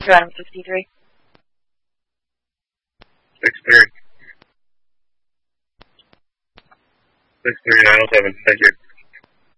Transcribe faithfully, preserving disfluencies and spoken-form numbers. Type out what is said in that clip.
to item sixty-three. Six three. Six three nine oh seven. Thank you.